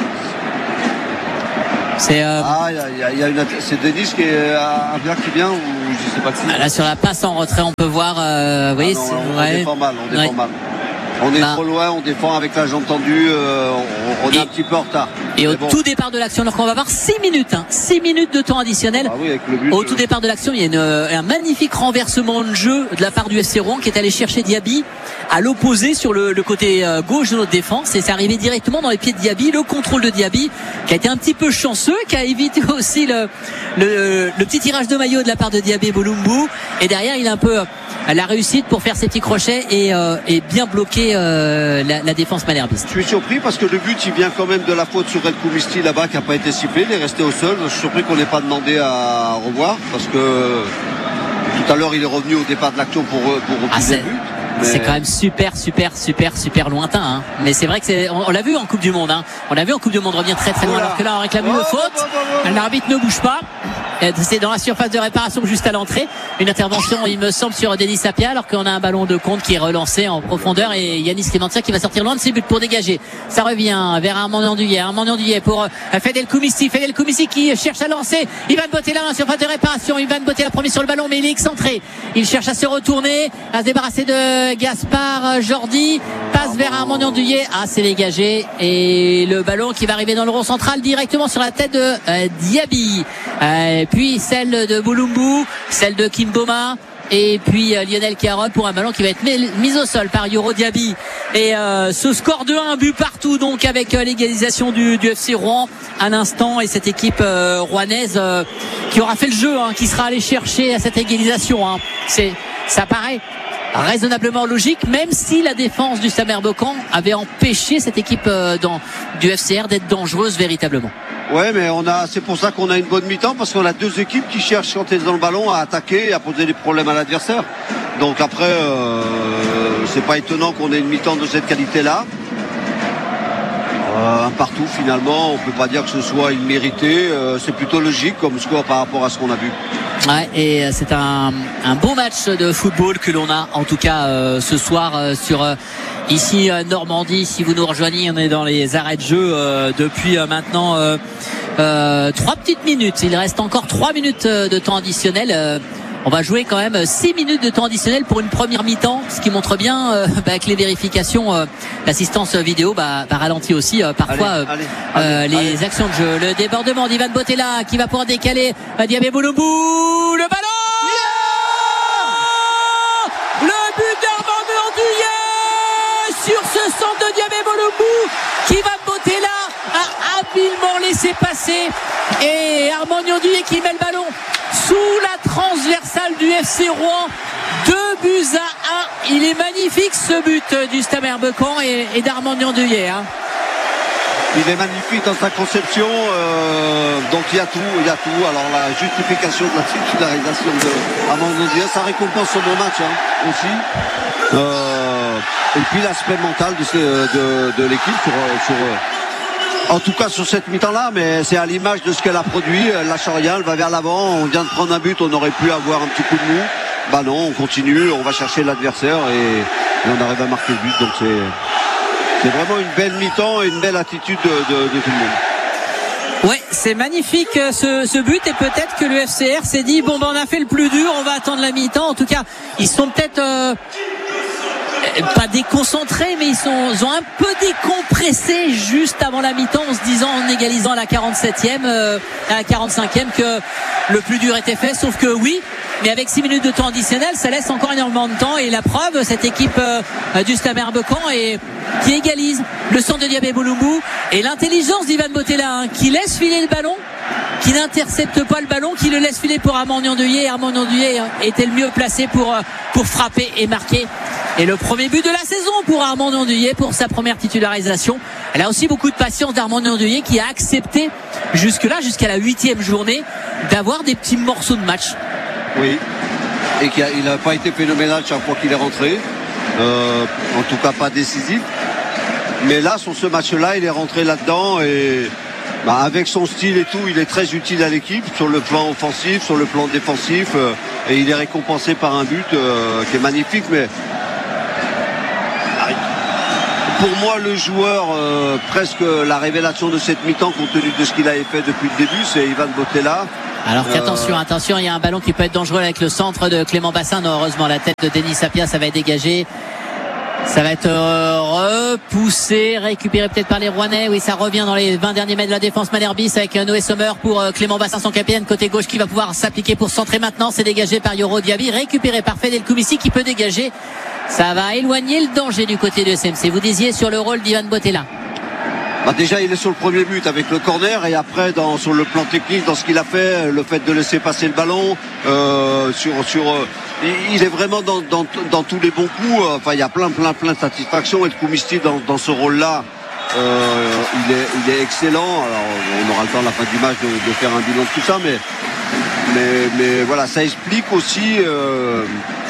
C'est euh... ah, il y a, y a une, c'est Denis qui est un bien qui vient ou je sais pas qui. Là sur la passe en retrait, on peut voir. Euh, ah oui, non, on, ouais. on défend mal, on défend ouais. mal. On est bah. trop loin, on défend avec la jambe tendue, euh, on, on est et, un petit peu en retard. Et au bon. tout départ de l'action, alors qu'on va avoir six minutes, hein, six minutes de temps additionnel. Ah oui, avec le but, au tout départ de l'action, il y a une, un magnifique renversement de jeu de la part du F C Rouen qui est allé chercher Diaby à l'opposé sur le, le côté gauche de notre défense, et c'est arrivé directement dans les pieds de Diaby. Le contrôle de Diaby qui a été un petit peu chanceux, qui a évité aussi le, le, le petit tirage de maillot de la part de Diabé Boulombou, et derrière il a un peu la réussite pour faire ses petits crochets et, euh, et bien bloquer euh, la, la défense malherbiste. Je suis surpris parce que le but il vient quand même de la faute sur El Koumisti là-bas qui n'a pas été sifflé, il est resté au sol. Je suis surpris qu'on n'ait pas demandé à revoir parce que tout à l'heure il est revenu au départ de l'action pour, pour repousser ah, le but. Mais... c'est quand même super super super super lointain, hein. Mais c'est vrai que c'est, on, on l'a vu en Coupe du Monde, hein. On l'a vu en Coupe du Monde revenir très très loin, alors que là on réclame une oh, faute. Oh, oh, oh. L'arbitre ne bouge pas. C'est dans la surface de réparation juste à l'entrée. Une intervention, il me semble, sur Denis Sapia, alors qu'on a un ballon de compte qui est relancé en profondeur, et Yanis Clementia qui va sortir loin de ses buts pour dégager. Ça revient vers Armand Ndouillet. Armand Ndouillet pour Fedel Koumissi. Fedel Koumissi qui cherche à lancer. Ivan Bottella en surface de réparation. Ivan Bottella premier sur le ballon, mais il est excentré. Il cherche à se retourner, à se débarrasser de Gaspard Jordi. Passe vers Armand Ndouillet. Ah, c'est dégagé. Et le ballon qui va arriver dans le rond central directement sur la tête de euh, Diaby. Euh, puis celle de Boulombou, celle de Kimboma, et puis euh, Lionel Caron pour un ballon qui va être mis au sol par Yoro Diaby. Et euh, ce score de un but partout, donc avec euh, l'égalisation du, du F C Rouen à l'instant, et cette équipe euh, rouennaise euh, qui aura fait le jeu, hein, qui sera allée chercher à cette égalisation, hein. C'est, ça paraît raisonnablement logique, même si la défense du Samer Bocan avait empêché cette équipe euh, dans, du F C R d'être dangereuse véritablement. Ouais, mais on a, c'est pour ça qu'on a une bonne mi-temps, parce qu'on a deux équipes qui cherchent quand elles sont dans le ballon à attaquer et à poser des problèmes à l'adversaire. Donc après, euh, c'est pas étonnant qu'on ait une mi-temps de cette qualité-là. Euh, un partout finalement, on peut pas dire que ce soit immérité, euh, c'est plutôt logique comme score par rapport à ce qu'on a vu. Ouais, et c'est un, un beau match de football que l'on a en tout cas euh, ce soir euh, sur euh, ici euh, Normandie. Si vous nous rejoignez, on est dans les arrêts de jeu euh, depuis euh, maintenant euh, euh, trois petites minutes. Il reste encore trois minutes euh, de temps additionnel. Euh, On va jouer quand même six minutes de temps additionnel pour une première mi-temps, ce qui montre bien euh, bah, avec les vérifications, euh, l'assistance vidéo bah, bah, ralentit aussi euh, parfois allez, allez, euh, allez, les allez. actions de jeu. Le débordement d'Ivan Bottella qui va pouvoir décaler euh, Diabé Boulombou. Le ballon yeah Le but d'Armand Ndouillet sur ce centre de Diabé Boulombou qui va Bottella a habilement laissé passer, et Armand Ndouillet qui met le ballon sous la transversale du F C Rouen. Deux buts à un. Il est magnifique ce but du Samer Bocan et, et d'Armand Ndouillet, hein. Il est magnifique dans sa conception, euh, donc il y a tout, il y a tout. Alors la justification de la titularisation de Armand Ndouillet, ça récompense son bon match, hein, aussi. Euh, et puis l'aspect mental de, de, de l'équipe sur, sur en tout cas sur cette mi-temps-là, mais c'est à l'image de ce qu'elle a produit. Elle lâche rien, elle va vers l'avant. On vient de prendre un but, on aurait pu avoir un petit coup de mou. Bah non, on continue, on va chercher l'adversaire et, et on arrive à marquer le but. Donc c'est, c'est vraiment une belle mi-temps et une belle attitude de, de, de tout le monde. Ouais, c'est magnifique ce, ce but, et peut-être que le F C R s'est dit bon ben on a fait le plus dur, on va attendre la mi-temps. En tout cas, ils sont peut-être euh, pas déconcentrés, mais ils, sont, ils ont un peu décompressé juste avant la mi-temps en se disant, en égalisant à la quarante-septième, euh, à la quarante-cinquième, que le plus dur était fait. Sauf que oui, mais avec six minutes de temps additionnel, ça laisse encore énormément de temps. Et la preuve, cette équipe euh, du Stade Malherbe-Caen et qui égalise le centre de Diabé Boulombou et l'intelligence d'Ivan Bottella, hein, qui laisse filer le ballon, qui n'intercepte pas le ballon, qui le laisse filer pour Armand Niandouillet. Armand Niandouillet était le mieux placé pour, pour frapper et marquer. Et le premier but de la saison pour Armand Niandouillet, pour sa première titularisation. Elle a aussi beaucoup de patience d'Armand Niandouillet, qui a accepté jusque-là, jusqu'à la huitième journée, d'avoir des petits morceaux de match. Oui, et qu'il n'a pas été phénoménal chaque fois qu'il est rentré, euh, en tout cas pas décisif. Mais là, sur ce match-là, il est rentré là-dedans et bah, avec son style et tout, il est très utile à l'équipe sur le plan offensif, sur le plan défensif, euh, et il est récompensé par un but euh, qui est magnifique. Mais pour moi, le joueur, euh, presque la révélation de cette mi-temps, compte tenu de ce qu'il avait fait depuis le début, c'est Ivan Bottella. Alors qu'attention, euh... attention, il y a un ballon qui peut être dangereux avec le centre de Clément Bassin. Non, heureusement, la tête de Denis Sapia, ça va être dégagé. Ça va être euh, repoussé, récupéré peut-être par les Rouennais. Oui, ça revient dans les vingt derniers mètres de la défense malherbiste avec Noé Sommer pour euh, Clément Bassin, son capitaine, côté gauche, qui va pouvoir s'appliquer pour centrer maintenant. C'est dégagé par Yoro Diaby, récupéré par Fedel Koumissi qui peut dégager. Ça va éloigner le danger du côté de S M C. Vous disiez sur le rôle d'Ivan Bottella. Bah déjà il est sur le premier but avec le corner, et après dans, sur le plan technique, dans ce qu'il a fait, le fait de laisser passer le ballon, euh, sur, sur, euh, il est vraiment dans, dans, dans tous les bons coups. Enfin il y a plein plein plein de satisfaction, et le Koumissi dans, dans ce rôle-là, euh, il, est, il est excellent. Alors on aura le temps à la fin du match de, de faire un bilan de tout ça, mais, mais, mais voilà, ça explique aussi euh,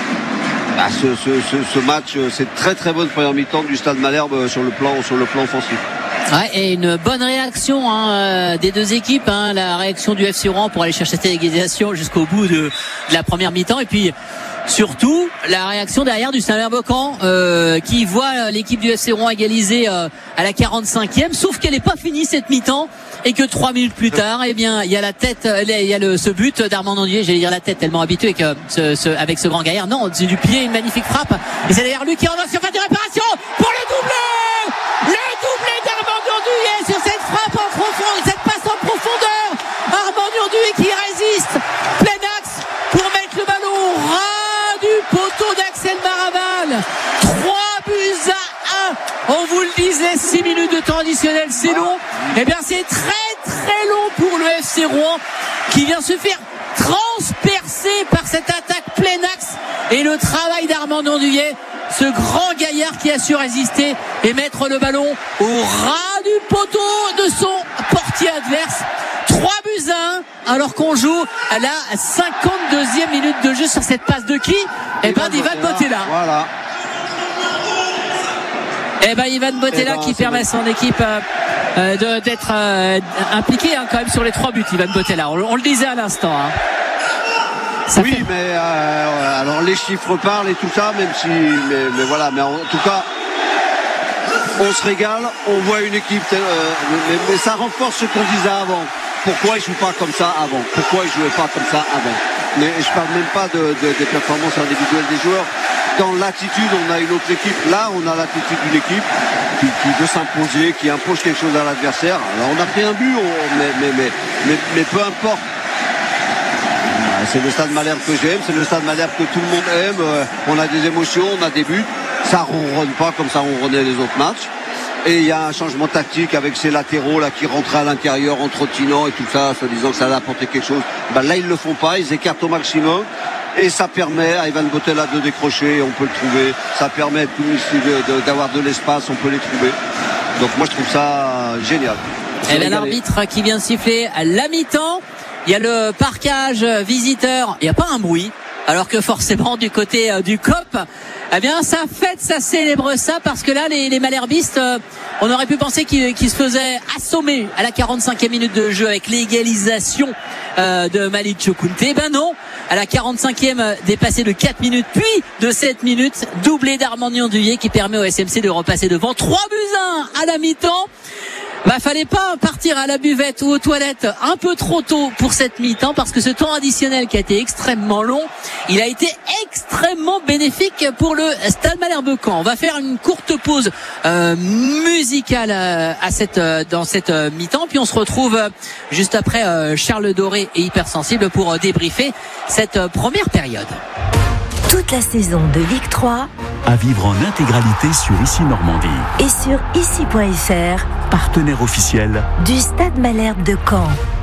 bah, ce, ce, ce, ce match, cette très très bonne première mi-temps du Stade Malherbe sur le plan, sur le plan offensif. Ouais, et une bonne réaction hein, des deux équipes, hein, la réaction du F C Rouen pour aller chercher cette égalisation jusqu'au bout de, de la première mi-temps, et puis surtout la réaction derrière du Stade Malherbe-Caen euh, qui voit l'équipe du F C Rouen égaliser euh, à la quarante-cinquième, sauf qu'elle n'est pas finie cette mi-temps, et que trois minutes plus tard, eh bien, il y a la tête, il y a le, ce but d'Armand Niandouillet, j'allais dire la tête, tellement habitué que ce, ce, avec ce grand gaillard, non, c'est du pied, une magnifique frappe, et c'est d'ailleurs lui qui rentre en surface de réparation pour le doublé, le doublé d'Armand Niandouillet sur cette frappe en profondeur, cette passe en profondeur, Armand Niandouillet qui résiste, plein axe pour mettre le ballon au ras du poteau d'Axel Maraval. Trois buts à un. On vous le disait, six minutes de temps additionnel, c'est long. Eh bien, c'est très très long pour le F C Rouen qui vient se faire transpercer par cette attaque plein axe, et le travail d'Armand Niandouillet, ce grand gaillard qui a su résister et mettre le ballon au ras du poteau de son portier adverse. trois buts à un, alors qu'on joue à la cinquante-deuxième minute de jeu sur cette passe de qui? Eh ben d'Ivan Bottella. Voilà. Eh ben Ivan Bottella eh ben, qui permet à son équipe euh, de, d'être euh, impliqué hein, quand même sur les trois buts. Ivan Bottella, on, on le disait à l'instant. Hein. Ça oui, fait... mais euh, alors les chiffres parlent et tout ça, même si, mais, mais voilà, mais en tout cas, on se régale, on voit une équipe, euh, mais, mais ça renforce ce qu'on disait avant. Pourquoi ils ne jouent pas comme ça avant? Pourquoi ils ne jouaient pas comme ça avant? Mais je parle même pas de, de, des performances individuelles des joueurs. Dans l'attitude, on a une autre équipe. Là, on a l'attitude d'une équipe qui, qui veut s'imposer, qui impose quelque chose à l'adversaire. Alors, on a pris un but, on, mais, mais, mais, mais, mais peu importe. C'est le Stade Malherbe que j'aime, c'est le Stade Malherbe que tout le monde aime. On a des émotions, on a des buts. Ça ronronne pas comme ça ronronnait les autres matchs. Et il y a un changement tactique avec ces latéraux là qui rentraient à l'intérieur en trottinant et tout ça, se disant que ça allait apporter quelque chose. Ben là, ils le font pas, ils écartent au maximum. Et ça permet à Ivan Bottella de décrocher, on peut le trouver. Ça permet à Koumissi d'avoir de l'espace, on peut les trouver. Donc moi, je trouve ça génial. Et bien l'arbitre qui vient de siffler à la mi-temps. Il y a le parquage visiteur, il n'y a pas un bruit, alors que forcément du côté euh, du C O P, eh bien ça fête, ça célèbre ça, parce que là les, les malherbistes, euh, on aurait pu penser qu'ils, qu'ils se faisaient assommer à la quarante-cinquième minute de jeu avec l'égalisation euh, de Malik Chokounte. Eh ben non, à la quarante-cinquième, dépassé de quatre minutes, puis de sept minutes, doublé d'Armand Niandouillet qui permet au S M C de repasser devant. trois buts à un à la mi-temps. Bah, fallait pas partir à la buvette ou aux toilettes un peu trop tôt pour cette mi-temps, parce que ce temps additionnel qui a été extrêmement long, il a été extrêmement bénéfique pour le Stade Malherbe-Caen. On va faire une courte pause euh, musicale euh, à cette euh, dans cette euh, mi-temps, puis on se retrouve euh, juste après euh, Charles Doré et Hypersensible pour euh, débriefer cette euh, première période. Toute la saison de Ligue trois à vivre en intégralité sur Ici Normandie. et sur ici point f r, Partenaire officiel du Stade Malherbe de Caen.